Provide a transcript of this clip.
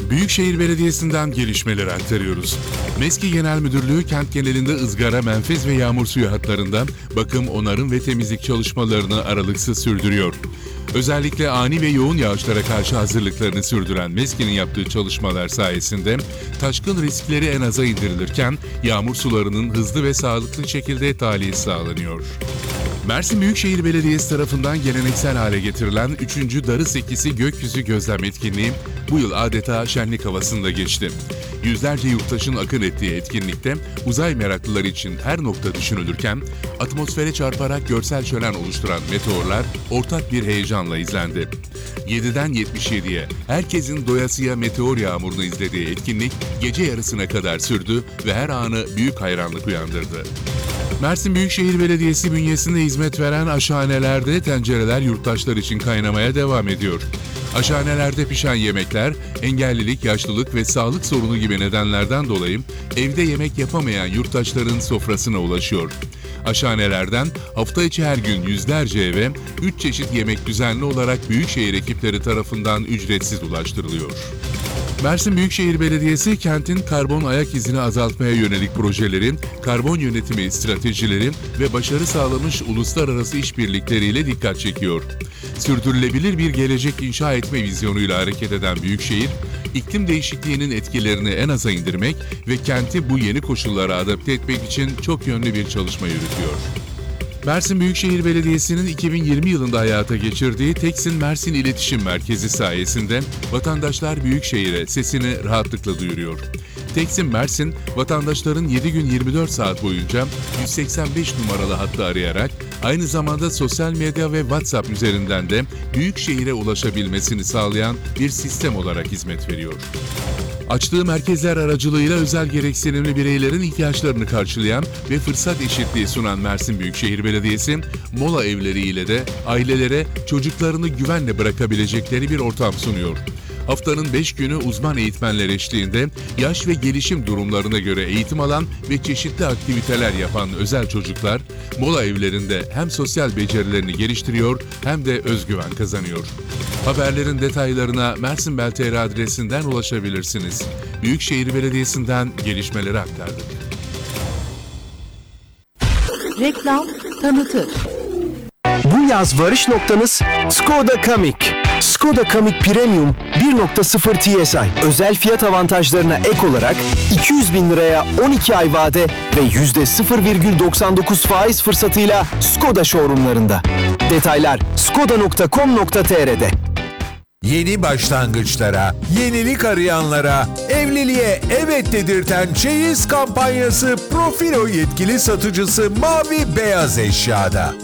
Büyükşehir Belediyesi'nden gelişmeleri aktarıyoruz. MESKİ Genel Müdürlüğü kent genelinde ızgara, menfez ve yağmur suyu hatlarında bakım, onarım ve temizlik çalışmalarını aralıksız sürdürüyor. Özellikle ani ve yoğun yağışlara karşı hazırlıklarını sürdüren MESKİ'nin yaptığı çalışmalar sayesinde taşkın riskleri en aza indirilirken yağmur sularının hızlı ve sağlıklı şekilde tahliyesi sağlanıyor. Mersin Büyükşehir Belediyesi tarafından geleneksel hale getirilen 3. Darı Sekisi Gökyüzü Gözlem Etkinliği bu yıl adeta şenlik havasında geçti. Yüzlerce yurttaşın akın ettiği etkinlikte uzay meraklıları için her nokta düşünülürken atmosfere çarparak görsel şölen oluşturan meteorlar ortak bir heyecanla izlendi. 7'den 77'ye herkesin doyasıya meteor yağmurunu izlediği etkinlik gece yarısına kadar sürdü ve her anı büyük hayranlık uyandırdı. Mersin Büyükşehir Belediyesi bünyesinde hizmet veren aşhanelerde tencereler yurttaşlar için kaynamaya devam ediyor. Aşhanelerde pişen yemekler, engellilik, yaşlılık ve sağlık sorunu gibi nedenlerden dolayı evde yemek yapamayan yurttaşların sofrasına ulaşıyor. Aşhanelerden hafta içi her gün yüzlerce eve 3 çeşit yemek düzenli olarak Büyükşehir ekipleri tarafından ücretsiz ulaştırılıyor. Mersin Büyükşehir Belediyesi kentin karbon ayak izini azaltmaya yönelik projelerin, karbon yönetimi stratejileri ve başarı sağlamış uluslararası işbirlikleriyle dikkat çekiyor. Sürdürülebilir bir gelecek inşa etme vizyonuyla hareket eden Büyükşehir, iklim değişikliğinin etkilerini en aza indirmek ve kenti bu yeni koşullara adapte etmek için çok yönlü bir çalışma yürütüyor. Mersin Büyükşehir Belediyesi'nin 2020 yılında hayata geçirdiği Teksin Mersin İletişim Merkezi sayesinde vatandaşlar Büyükşehir'e sesini rahatlıkla duyuruyor. Teksin Mersin, vatandaşların 7 gün 24 saat boyunca 185 numaralı hattı arayarak aynı zamanda sosyal medya ve WhatsApp üzerinden de Büyükşehir'e ulaşabilmesini sağlayan bir sistem olarak hizmet veriyor. Açtığı merkezler aracılığıyla özel gereksinimli bireylerin ihtiyaçlarını karşılayan ve fırsat eşitliği sunan Mersin Büyükşehir Belediyesi, mola evleriyle de ailelere çocuklarını güvenle bırakabilecekleri bir ortam sunuyor. Haftanın 5 günü uzman eğitmenler eşliğinde yaş ve gelişim durumlarına göre eğitim alan ve çeşitli aktiviteler yapan özel çocuklar, mola evlerinde hem sosyal becerilerini geliştiriyor hem de özgüven kazanıyor. Haberlerin detaylarına Mersin.Bel.tr adresinden ulaşabilirsiniz. Büyükşehir Belediyesi'nden gelişmeleri aktardık. Reklam tanıtır. Bu yaz varış noktanız Skoda Kamiq. Skoda Kamiq Premium 1.0 TSI özel fiyat avantajlarına ek olarak 200 bin liraya 12 ay vade ve %0,99 faiz fırsatıyla Skoda showroomlarında. Detaylar skoda.com.tr'de. Yeni başlangıçlara, yenilik arayanlara, evliliğe evet dedirten çeyiz kampanyası Profilo yetkili satıcısı Mavi Beyaz Eşya'da.